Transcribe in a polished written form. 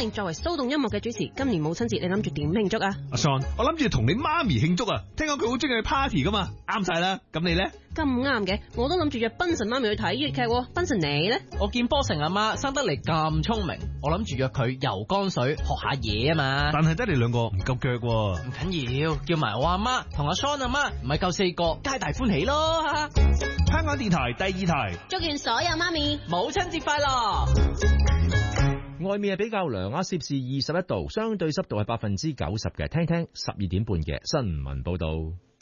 明作為騷動音樂嘅主持，今年母親節你諗住點慶祝啊？ 阿 Son， 我諗住同你媽咪慶祝啊！聽講佢好中意去 party 噶嘛，啱晒啦。咁你咧？ 咁啱嘅，我都諗住約賓神媽咪去睇粵劇。賓神你咧？ 我見波成阿媽生得嚟咁聰明，我諗住約佢游江水學下嘢啊嘛。 但係得你兩個唔夠腳喎。 唔緊要，叫埋我阿媽同阿 Son 阿媽，唔係夠4個，皆大歡喜咯。 香港電台第2台， 祝願所有媽咪母親節快樂。 外面係比較涼啊，攝氏21度，相對濕度係90%嘅。聽聽12點半嘅新聞報道。